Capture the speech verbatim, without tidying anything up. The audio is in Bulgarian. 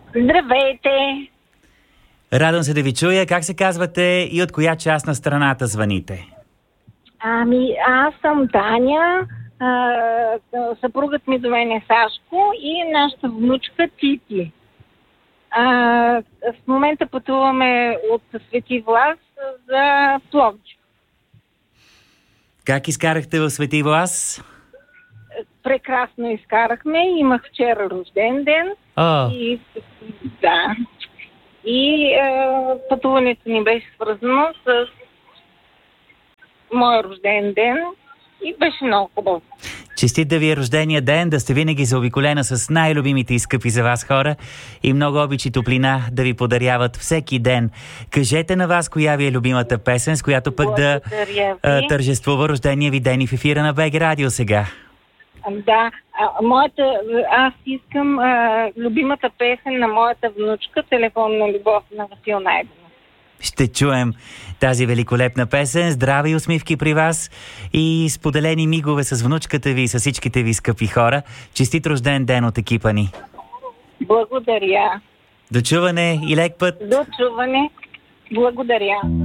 Здравейте! Радвам се да ви чуя. Как се казвате и от коя част на страната звъните? Ами, аз съм Таня, а, съпругът ми до мен е Сашко и нашата внучка Тити. А, в момента пътуваме от Свети Влас за Пловдив. Как изкарахте в Свети Влас? Прекрасно изкарахме. Имах вчера рожден ден. О. И, да. И е, пътуването ни беше свързано с моя рожден ден и беше много хубаво. Честит да ви е рождения ден, да сте винаги заобиколена с най-любимите и скъпи за вас хора и много обич и топлина да ви подаряват всеки ден. Кажете на вас коя ви е любимата песен, с която пък да а, тържествува рождения ви ден и в ефира на БГ Радио сега. Да, а, моята, аз искам а, любимата песен на моята внучка "Телефонна любов" на Васил Найденов. Ще чуем тази великолепна песен. Здраве и усмивки при вас и споделени мигове с внучката ви и с всичките ви скъпи хора. Честит рожден ден от екипа ни. Благодаря. До чуване и лек път. До чуване. Благодаря.